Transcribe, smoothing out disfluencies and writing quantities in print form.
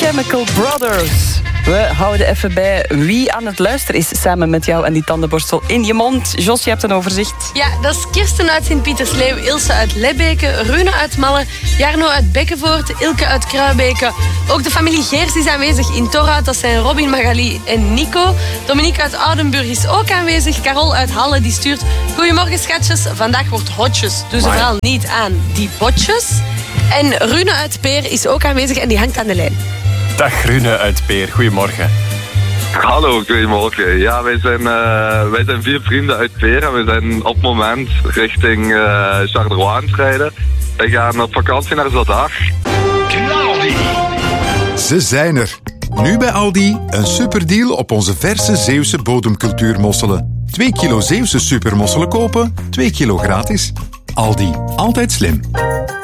Chemical Brothers. We houden even bij wie aan het luisteren is samen met jou en die tandenborstel in je mond. Jos, je hebt een overzicht. Ja, dat is Kirsten uit Sint-Pietersleeuw, Ilse uit Lebbeke, Rune uit Malle, Jarno uit Bekkenvoort, Ilke uit Kruibeke. Ook de familie Geers is aanwezig in Torhout. Dat zijn Robin, Magali en Nico. Dominique uit Oudenburg is ook aanwezig. Carol uit Halle die stuurt: goedemorgen schatjes, vandaag wordt hotjes. Dus vooral niet aan die botjes. En Rune uit Peer is ook aanwezig en die hangt aan de lijn. Dag Rune uit Peer, goedemorgen. Hallo, goedemorgen. Ja, wij zijn 4 vrienden uit Peer en we zijn op het moment richting Charleroi aan het rijden. Wij gaan op vakantie naar Zadar. Ze zijn er. Nu bij Aldi een superdeal op onze verse Zeeuwse bodemcultuurmosselen. 2 kilo Zeeuwse supermosselen kopen, 2 kilo gratis. Aldi, altijd slim.